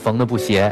缝的不协。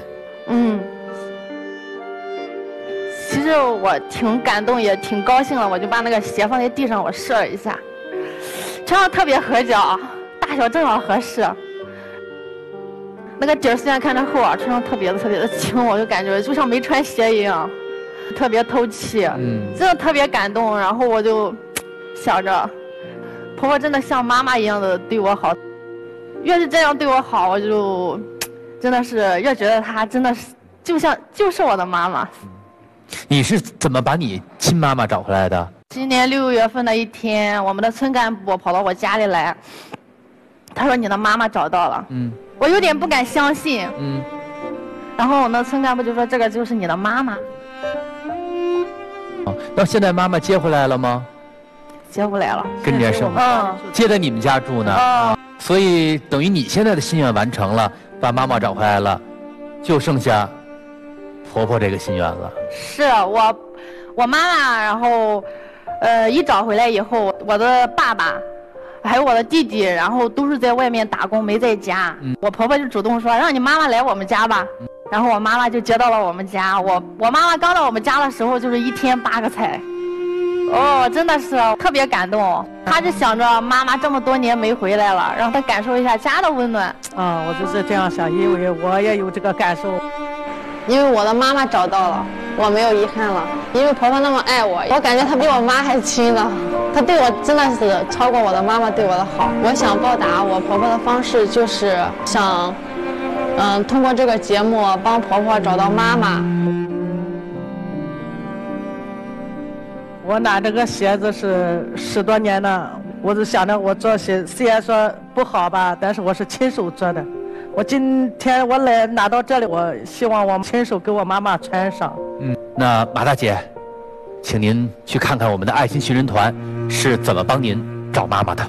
其实我挺感动，也挺高兴了，我就把那个鞋放在地上，我试了一下，穿上特别合脚，大小正好合适。那个底儿虽然看着厚啊，穿上特别的轻，我就感觉就像没穿鞋一样，特别透气，真的特别感动。然后我就想着，婆婆真的像妈妈一样的对我好，越是这样对我好，我就真的是越觉得她真的是就是我的妈妈。 你是怎么把你亲妈妈找回来的？ 今年6月份的一天，我们的村干部跑到我家里来，他说你的妈妈找到了。我有点不敢相信。然后那村干部就说这个就是你的妈妈。 那现在妈妈接回来了吗？ 接回来了， 跟着生活。接在你们家住呢。所以等于你现在的心愿完成了，把妈妈找回来了，就剩下婆婆这个心愿了。是我妈妈，然后一找回来以后，我的爸爸还有我的弟弟，然后都是在外面打工，没在家。我婆婆就主动说让你妈妈来我们家吧。然后我妈妈就接到了我们家。我妈妈刚到我们家的时候，就是一天8个菜。真的是特别感动。她就想着妈妈这么多年没回来了，让她感受一下家的温暖。 我就是这样想，因为我也有这个感受。 因为我的妈妈找到了，我没有遗憾了。因为婆婆那么爱我，我感觉她比我妈还亲呢。她对我真的是超过我的妈妈对我的好。我想报答我婆婆的方式就是想，通过这个节目帮婆婆找到妈妈。 我拿这个鞋子是10多年了，我就想着我做鞋虽然说不好吧，但是我是亲手做的。我今天我拿到这里，我希望我亲手给我妈妈穿上。 那马大姐，请您去看看我们的爱心寻人团是怎么帮您找妈妈的。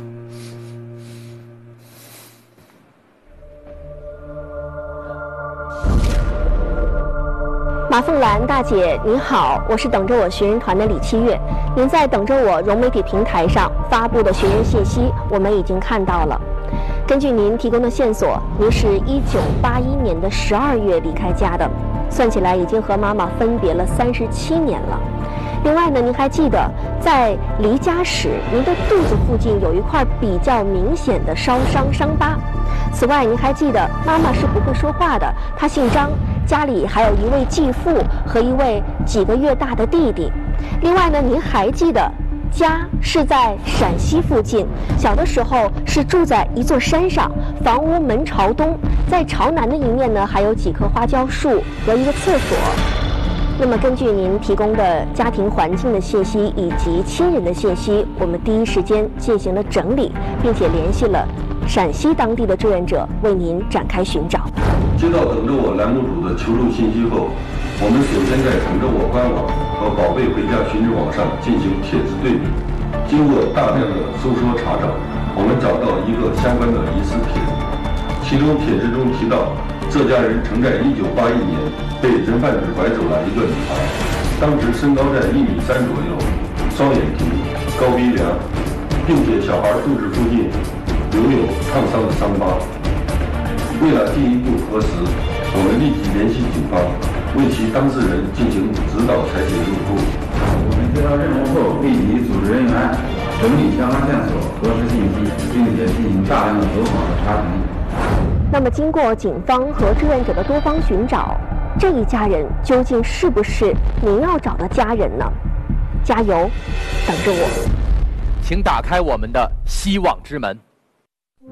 马凤兰大姐您好，我是等着我寻人团的李七月。您在等着我融媒体平台上发布的寻人信息，我们已经看到了。根据您提供的线索，您是1981年的12月离开家的，算起来已经和妈妈分别了37年了。另外呢，您还记得在离家时，您的肚子附近有一块比较明显的烧伤伤疤。此外，您还记得妈妈是不会说话的，她姓张，家里还有一位继父和一位几个月大的弟弟。另外呢，您还记得家是在陕西附近，小的时候是住在一座山上，房屋门朝东，在朝南的一面呢还有几棵花椒树和一个厕所。那么根据您提供的家庭环境的信息以及亲人的信息，我们第一时间进行了整理，并且联系了陕西当地的志愿者为您展开寻找。 接到等着我栏目组的求助信息后，我们首先在等着我官网和宝贝回家寻知网上进行帖子对比，经过大量的搜索查找，我们找到一个相关的疑似帖子，其中帖子中提到这家人曾在1981年被人贩子拐走了一个女孩，当时身高在1.3米左右，双眼皮，高鼻梁，并且小孩肚子附近留有烫伤的伤疤。为了进一步核实，我们立即联系警方，为其当事人进行指导采取入库。 我们接到任务后，立即组织人员整理相关线索、核实信息，并且进行大量的走访和查询。 那么，经过警方和志愿者的多方寻找，这一家人究竟是不是您要找的家人呢？加油，等着我！ 请打开我们的希望之门。